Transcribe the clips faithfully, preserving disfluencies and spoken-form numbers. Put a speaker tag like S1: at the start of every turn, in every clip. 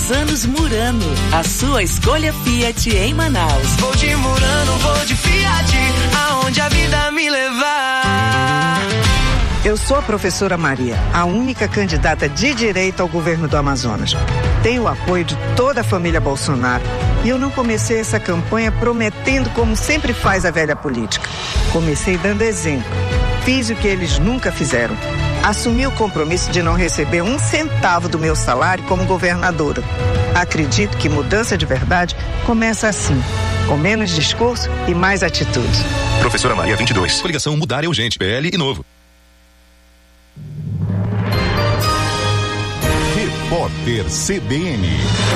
S1: dez anos Murano, a sua escolha Fiat em Manaus.
S2: Vou de Murano, vou de Fiat, aonde a vida me levar.
S3: Eu sou a professora Maria, a única candidata de direita ao governo do Amazonas. Tenho o apoio de toda a família Bolsonaro e eu não comecei essa campanha prometendo como sempre faz a velha política. Comecei dando exemplo. Fiz o que eles nunca fizeram. Assumi o compromisso de não receber um centavo do meu salário como governadora. Acredito que mudança de verdade começa assim, com menos discurso e mais atitude.
S4: Professora Maria vinte e dois. Coligação Mudar é Urgente, P L e Novo.
S5: Repórter C B N.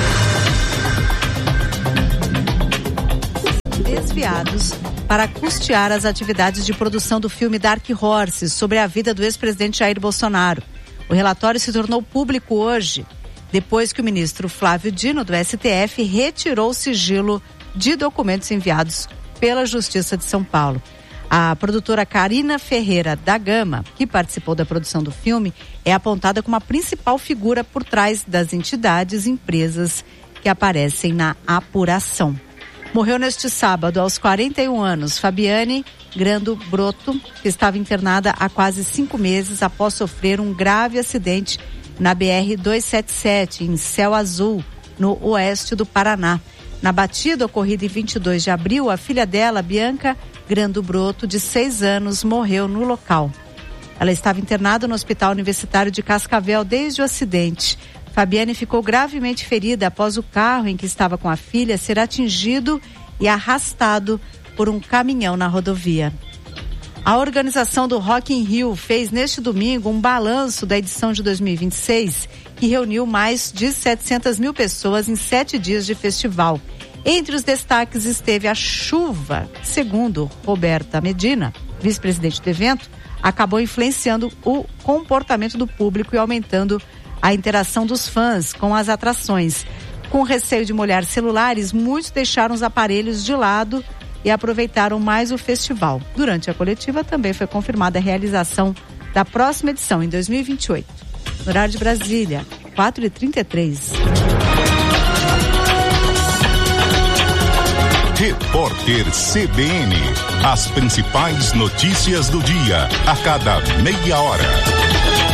S6: Desviados para custear as atividades de produção do filme Dark Horse sobre a vida do ex-presidente Jair Bolsonaro. O relatório se tornou público hoje, depois que o ministro Flávio Dino, do S T F, retirou o sigilo de documentos enviados pela Justiça de São Paulo. A produtora Karina Ferreira da Gama, que participou da produção do filme, é apontada como a principal figura por trás das entidades e empresas que aparecem na apuração. Morreu neste sábado, aos quarenta e um anos, Fabiane Grando Broto, que estava internada há quase cinco meses após sofrer um grave acidente na B R duzentos e setenta e sete, em Céu Azul, no oeste do Paraná. Na batida ocorrida em vinte e dois de abril, a filha dela, Bianca Grando Broto, de seis anos, morreu no local. Ela estava internada no Hospital Universitário de Cascavel desde o acidente. Fabiane ficou gravemente ferida após o carro em que estava com a filha ser atingido e arrastado por um caminhão na rodovia. A organização do Rock in Rio fez neste domingo um balanço da edição de dois mil e vinte e seis, que reuniu mais de setecentas mil pessoas em sete dias de festival. Entre os destaques esteve a chuva, segundo Roberta Medina, vice-presidente do evento, acabou influenciando o comportamento do público e aumentando a interação dos fãs com as atrações. Com receio de molhar celulares, muitos deixaram os aparelhos de lado e aproveitaram mais o festival. Durante a coletiva também foi confirmada a realização da próxima edição em dois mil e vinte e oito. No horário de Brasília, quatro e trinta e três.
S5: Repórter C B N. As principais notícias do dia, a cada meia hora.